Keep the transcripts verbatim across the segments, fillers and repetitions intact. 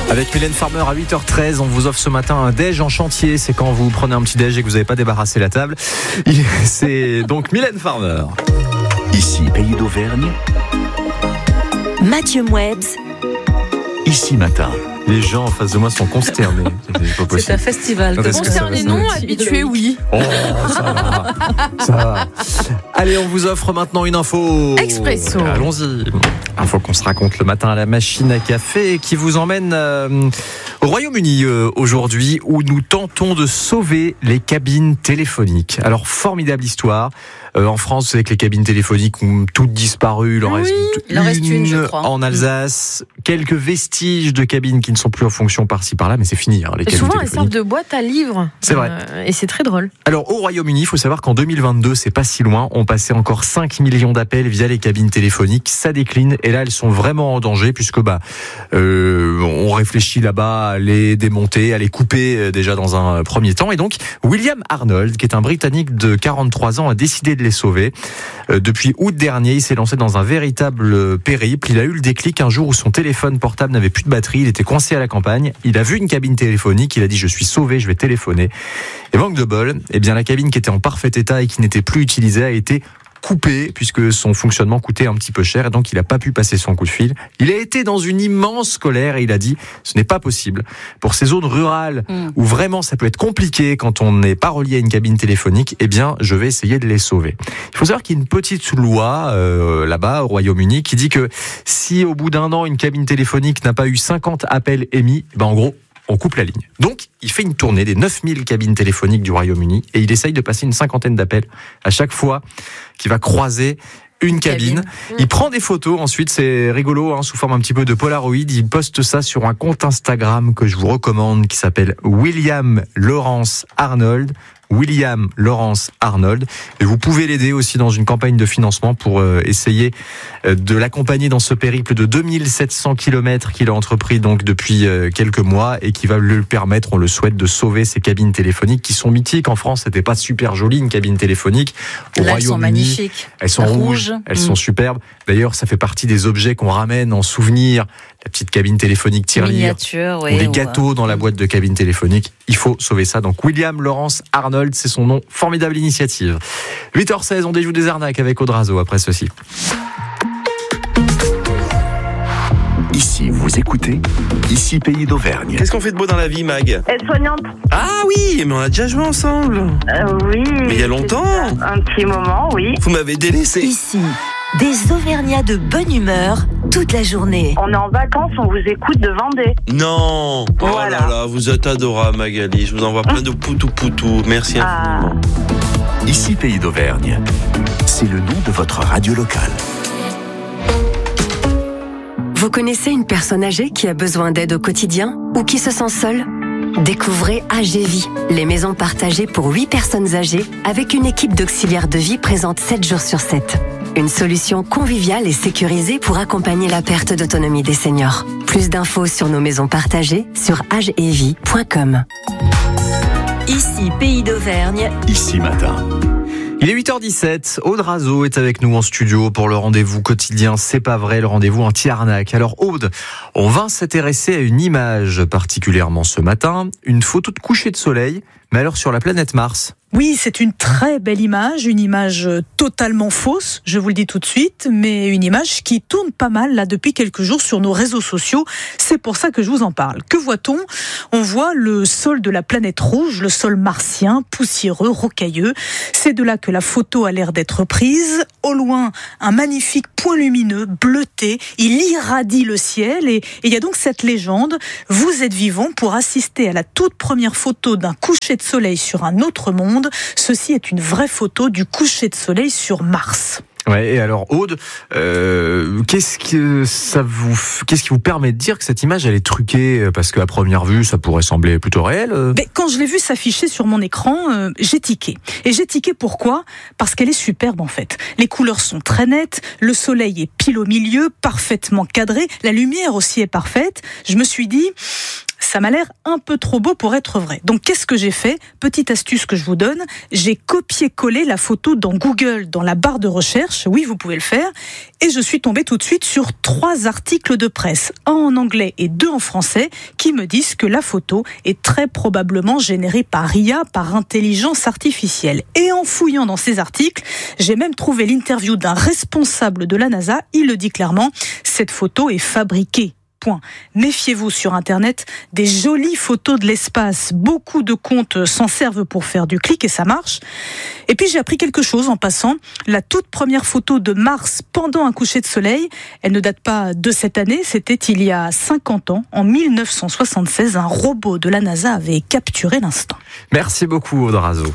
Avec Mylène Farmer à huit heures treize, on vous offre ce matin un déj en chantier. C'est quand vous prenez un petit déj et que vous n'avez pas débarrassé la table. C'est donc Mylène Farmer. Ici, Pays d'Auvergne. Mathieu Mouebs. Ici matin. Les gens en face de moi sont consternés. C'est, pas c'est un festival. Concerné non, habitué oui. Oh, ça va. Ça va. Allez, on vous offre maintenant une info. Expresso. Allons-y. Info qu'on se raconte le matin à la machine à café qui vous emmène euh, au Royaume-Uni euh, aujourd'hui où nous tentons de sauver les cabines téléphoniques. Alors, formidable histoire. Euh, en France, vous savez que les cabines téléphoniques ont toutes disparu. Il en oui, reste il en une, reste une, je crois. En Alsace, quelques vestiges de cabines qui ne sont plus en fonction par-ci par-là, mais c'est fini. Hein, les cabines souvent, elles téléphoniques. servent de boîte à livres. C'est vrai. Euh, et c'est très drôle. Alors, au Royaume-Uni, il faut savoir qu'en deux mille vingt-deux, c'est pas si loin, on passait encore cinq millions d'appels via les cabines téléphoniques. Ça décline, et là, elles sont vraiment en danger, puisque bah, euh, on réfléchit là-bas à les démonter, à les couper euh, déjà dans un premier temps. Et donc, William Arnold, qui est un Britannique de quarante-trois ans, a décidé de les sauver. Euh, depuis août dernier, il s'est lancé dans un véritable périple. Il a eu le déclic un jour où son téléphone portable n'avait plus de batterie, il était coincé à la campagne. Il a vu une cabine téléphonique, il a dit « je suis sauvé, je vais téléphoner ». Et manque de bol, eh bien la cabine qui était en parfait état et qui n'était plus utilisée a été coupé puisque son fonctionnement coûtait un petit peu cher et donc il n'a pas pu passer son coup de fil. Il a été dans une immense colère et il a dit ce n'est pas possible. Pour ces zones rurales mmh. où vraiment ça peut être compliqué quand on n'est pas relié à une cabine téléphonique, eh bien je vais essayer de les sauver. Il faut savoir qu'il y a une petite loi euh, là-bas au Royaume-Uni qui dit que si au bout d'un an une cabine téléphonique n'a pas eu cinquante appels émis, ben en gros on coupe la ligne. Donc, il fait une tournée des neuf mille cabines téléphoniques du Royaume-Uni et il essaye de passer une cinquantaine d'appels à chaque fois qu'il va croiser une cabine. cabine. Il prend des photos, ensuite c'est rigolo, hein, sous forme un petit peu de Polaroid. Il poste ça sur un compte Instagram que je vous recommande qui s'appelle William Lawrence Arnold. William Lawrence Arnold. Et vous pouvez l'aider aussi dans une campagne de financement pour euh, essayer euh, de l'accompagner dans ce périple de deux mille sept cents kilomètres qu'il a entrepris donc depuis euh, quelques mois et qui va lui permettre, on le souhaite, de sauver ces cabines téléphoniques qui sont mythiques. En France, c'était pas super joli une cabine téléphonique. Au Là, Royaume-Uni, elles sont magnifiques. Elles sont rouges, rouges elles mmh. sont superbes. D'ailleurs, ça fait partie des objets qu'on ramène en souvenir. La petite cabine téléphonique tirelire, ouais, ou des ouais. gâteaux dans la boîte de cabine téléphonique. Il faut sauver ça. Donc William Lawrence Arnold, c'est son nom. Formidable initiative. huit heures seize, on déjoue des arnaques avec Audrazo après ceci. Ici, vous écoutez, ici Pays d'Auvergne. Qu'est-ce qu'on fait de beau dans la vie, Mag ? Aide-soignante. Ah oui, mais on a déjà joué ensemble. Euh, oui. Mais il y a longtemps. Un petit moment, oui. Vous m'avez délaissé. Ici, des Auvergnats de bonne humeur toute la journée. On est en vacances, on vous écoute de Vendée. Non. Voilà. Oh là là, vous êtes adorable, Magali. Je vous envoie plein de poutou-poutou. Merci ah. infiniment. Ici Pays d'Auvergne. C'est le nom de votre radio locale. Vous connaissez une personne âgée qui a besoin d'aide au quotidien ou qui se sent seule ? Découvrez A G Vie, les maisons partagées pour huit personnes âgées avec une équipe d'auxiliaires de vie présente sept jours sur sept. Une solution conviviale et sécurisée pour accompagner la perte d'autonomie des seniors. Plus d'infos sur nos maisons partagées sur agevie point com. Ici Pays d'Auvergne. Ici matin. Il est huit heures dix-sept, Audrazo est avec nous en studio pour le rendez-vous quotidien C'est pas vrai, le rendez-vous anti-arnaque. Alors Aude, on va s'intéresser à une image particulièrement ce matin, une photo de coucher de soleil, mais alors sur la planète Mars. Oui, c'est une très belle image, une image totalement fausse, je vous le dis tout de suite, mais une image qui tourne pas mal là depuis quelques jours sur nos réseaux sociaux. C'est pour ça que je vous en parle. Que voit-on ? On voit le sol de la planète rouge, le sol martien, poussiéreux, rocailleux. C'est de là que la photo a l'air d'être prise. Au loin, un magnifique point lumineux, bleuté, il irradie le ciel et il y a donc cette légende. Vous êtes vivant pour assister à la toute première photo d'un coucher de soleil sur un autre monde. Ceci est une vraie photo du coucher de soleil sur Mars. Ouais, et alors Aude, euh, qu'est-ce que ça vous, qu'est-ce qui vous permet de dire que cette image elle est truquée ? Parce qu'à première vue, ça pourrait sembler plutôt réel. Mais quand je l'ai vue s'afficher sur mon écran, euh, j'ai tiqué. Et j'ai tiqué pourquoi ? Parce qu'elle est superbe en fait. Les couleurs sont très nettes, le soleil est pile au milieu, parfaitement cadré, la lumière aussi est parfaite. Je me suis dit, ça m'a l'air un peu trop beau pour être vrai. Donc qu'est-ce que j'ai fait ? Petite astuce que je vous donne, j'ai copié-collé la photo dans Google, dans la barre de recherche, oui vous pouvez le faire, et je suis tombée tout de suite sur trois articles de presse, un en anglais et deux en français, qui me disent que la photo est très probablement générée par I A, par intelligence artificielle. Et en fouillant dans ces articles, j'ai même trouvé l'interview d'un responsable de la NASA, il le dit clairement, cette photo est fabriquée. Point. Méfiez-vous sur Internet des jolies photos de l'espace. Beaucoup de comptes s'en servent pour faire du clic et ça marche. Et puis j'ai appris quelque chose en passant. La toute première photo de Mars pendant un coucher de soleil, elle ne date pas de cette année, c'était il y a cinquante ans. En mille neuf cent soixante-seize, un robot de la NASA avait capturé l'instant. Merci beaucoup, Odorazo.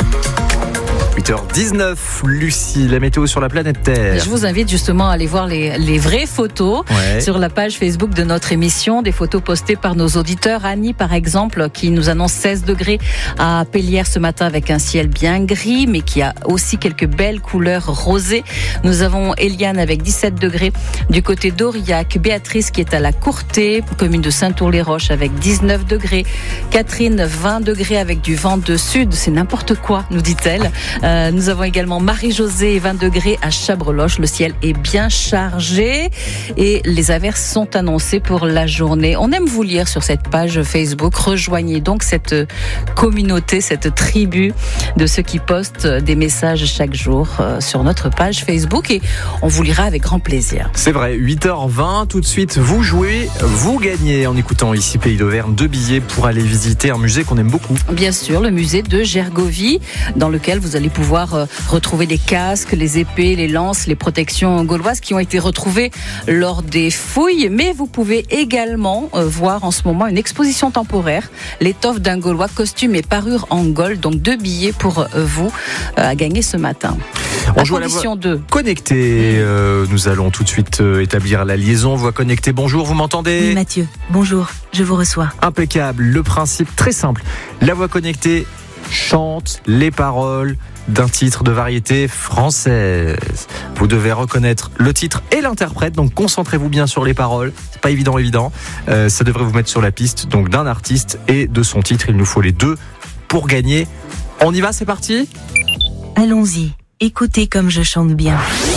huit heures dix-neuf, Lucie, la météo sur la planète Terre. Je vous invite justement à aller voir les, les vraies photos ouais. sur la page Facebook de notre émission, des photos postées par nos auditeurs. Annie, par exemple, qui nous annonce seize degrés à Pellières ce matin avec un ciel bien gris, mais qui a aussi quelques belles couleurs rosées. Nous avons Eliane avec dix-sept degrés du côté d'Aurillac, Béatrice qui est à la Courtée, commune de Saint-Ours-les-Roches avec dix-neuf degrés, Catherine vingt degrés avec du vent de sud, c'est n'importe quoi, nous dit-elle. Euh, nous avons également Marie-Josée, vingt degrés à Chabreloche. Le ciel est bien chargé et les averses sont annoncées pour la journée. On aime vous lire sur cette page Facebook. Rejoignez donc cette communauté, cette tribu de ceux qui postent des messages chaque jour sur notre page Facebook et on vous lira avec grand plaisir. C'est vrai, huit heures vingt, tout de suite, vous jouez, vous gagnez en écoutant ici Pays d'Auvergne deux billets pour aller visiter un musée qu'on aime beaucoup. Bien sûr, le musée de Gergovie, dans lequel vous allez pouvoir retrouver les casques, les épées, les lances, les protections gauloises qui ont été retrouvées lors des fouilles. Mais vous pouvez également voir en ce moment une exposition temporaire, l'étoffe d'un Gaulois, costume et parure en Gaule. Donc deux billets pour vous à gagner ce matin. On joue à la voix connectée. Euh, nous allons tout de suite euh, établir la liaison. Voix connectée, bonjour, vous m'entendez ? Oui, Mathieu, bonjour, je vous reçois. Impeccable, le principe très simple. La voix connectée chante les paroles d'un titre de variété française. Vous devez reconnaître le titre et l'interprète, donc concentrez-vous bien sur les paroles. C'est pas évident, évident. Euh, ça devrait vous mettre sur la piste donc d'un artiste et de son titre. Il nous faut les deux pour gagner. On y va, c'est parti ? Allons-y, écoutez comme je chante bien.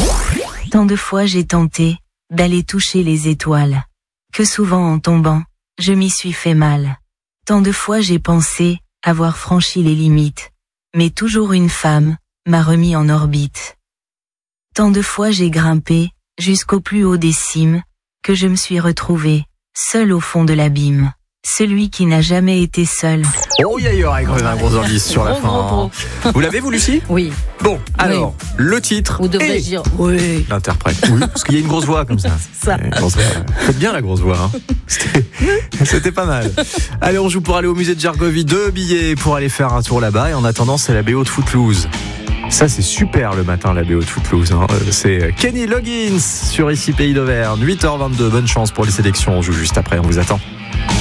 Tant de fois j'ai tenté d'aller toucher les étoiles, que souvent en tombant, je m'y suis fait mal. Tant de fois j'ai pensé avoir franchi les limites, mais toujours une femme m'a remis en orbite. Tant de fois j'ai grimpé jusqu'au plus haut des cimes, que je me suis retrouvé seul au fond de l'abîme. Celui qui n'a jamais été seul. Oh, il y aura un gros indice sur la fin. Gros, gros. Vous l'avez, vous, Lucie ? Oui. Bon, alors, oui. le titre. Vous devrez dire oui. L'interprète. Oui, parce qu'il y a une grosse voix comme ça. C'est ça. Faites bien la grosse voix. Hein. C'était... C'était pas mal. Allez, on joue pour aller au musée de Gergovie. Deux billets pour aller faire un tour là-bas. Et en attendant, c'est la B O de Footloose. Ça, c'est super le matin, la B O de Footloose. Hein. C'est Kenny Loggins sur ici Pays d'Auvergne. huit heures vingt-deux. Bonne chance pour les sélections. On joue juste après. On vous attend.